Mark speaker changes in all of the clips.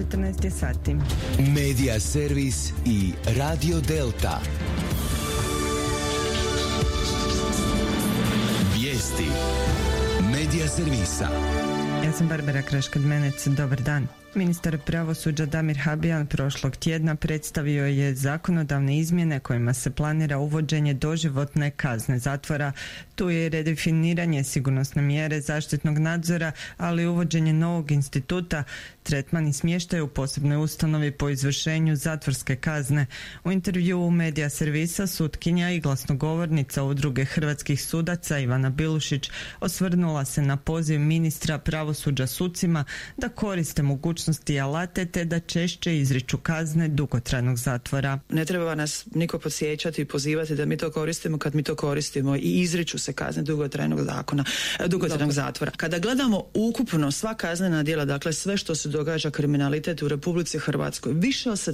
Speaker 1: 14 sati.
Speaker 2: Medija servis i Radio Delta. Vijesti Medija servisa.
Speaker 1: Ja sam Barbara Kraškad-Menec, dobar dan. Ministar pravosuđa Damir Habijan prošlog tjedna predstavio je zakonodavne izmjene kojima se planira uvođenje doživotne kazne zatvora. Tu je redefiniranje sigurnosne mjere zaštitnog nadzora, ali i uvođenje novog instituta, tretman i smještaj u posebnoj ustanovi po izvršenju zatvorske kazne. U intervjuu u Medija servisa sutkinja i glasnogovornica Udruge hrvatskih sudaca Ivana Bilušić osvrnula se na poziv ministra pravosuđa sucima da koriste mogućnosti i alate te da češće izriču kazne dugotrajnog zatvora.
Speaker 3: Ne treba nas niko podsjećati i pozivati da mi to koristimo kad mi to koristimo i izriču se kazne dugotrajnog zatvora. Kada gledamo ukupno sva kaznena djela, dakle sve što se događa kriminalitet u Republici Hrvatskoj, više od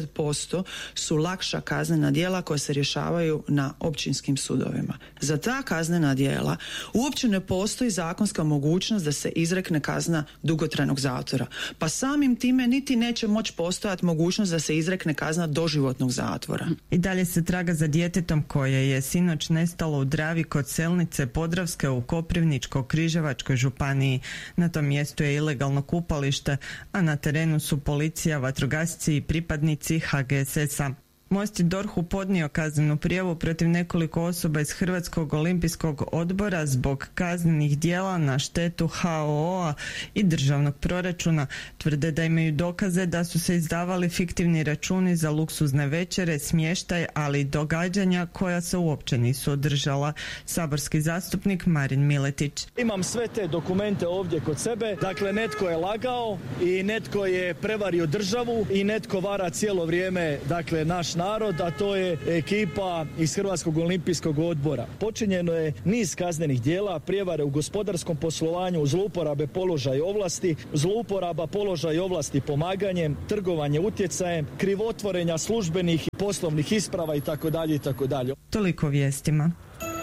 Speaker 3: 70% su lakša kaznena djela koja se rješavaju na općinskim sudovima. Za ta kaznena djela uopće ne postoji zakonska mogućnost da se izrekne kazna dugotrajnog zatvora. Pa samim time niti neće moći postojati mogućnost da se izrekne kazna doživotnog zatvora.
Speaker 1: I dalje se traga za djetetom koje je sinoć nestalo u Dravi kod Selnice Podravske u Koprivničko-Križevačkoj županiji. Na tom mjestu je ilegalno kupalište, a na terenu su policija, vatrogasci i pripadnici HGSS-a. Most je DORH-u podnio kaznenu prijavu protiv nekoliko osoba iz Hrvatskog olimpijskog odbora zbog kaznenih djela na štetu HOO-a i državnog proračuna. Tvrde da imaju dokaze da su se izdavali fiktivni računi za luksuzne večere, smještaj, ali i događanja koja se uopće nisu održala. Saborski zastupnik Marin Miletić.
Speaker 4: Imam sve te dokumente ovdje kod sebe. Dakle, netko je lagao i netko je prevario državu i netko vara cijelo vrijeme, dakle, naš narod, a to je ekipa iz Hrvatskog olimpijskog odbora. Počinjeno je niz kaznenih djela, prijevare u gospodarskom poslovanju, zlouporabe položaja i ovlasti, zlouporaba položaja i ovlasti pomaganjem, trgovanje utjecajem, krivotvorenja službenih i poslovnih isprava itd. itd.
Speaker 1: Toliko vijestima.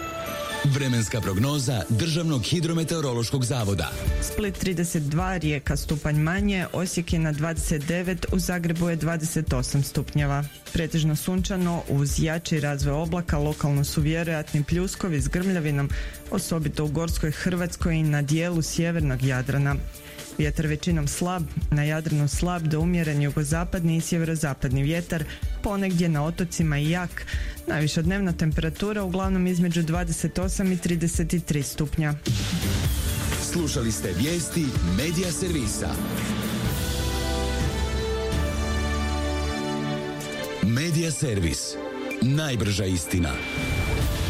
Speaker 2: Vremenska prognoza Državnog hidrometeorološkog zavoda.
Speaker 1: Split 32, Rijeka stupanj manje, Osijek je na 29, u Zagrebu je 28 stupnjeva. Pretežno sunčano, uz jači razvoj oblaka lokalno su vjerojatni pljuskovi s grmljavinom, osobito u Gorskoj Hrvatskoj i na dijelu sjevernog Jadrana. Vjetar većinom slab, na Jadranu slab do umjeren jugozapadni i sjeverozapadni vjetar, ponegdje na otocima i jak. Najviša dnevna temperatura uglavnom između 28 i 33 stupnja.
Speaker 2: Slušali ste vijesti Medija servisa. Medija servis. Najbrža istina.